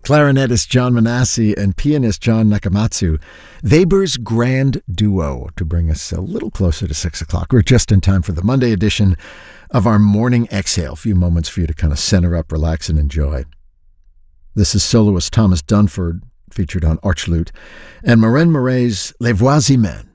clarinetist John Manassi and pianist John Nakamatsu, Weber's Grand Duo, to bring us a little closer to 6 o'clock. We're just in time for the Monday edition of our Morning Exhale. A few moments for you to kind of center up, relax, and enjoy. This is soloist Thomas Dunford, featured on Archlute, and Maren Murray's Les Voix Humaines.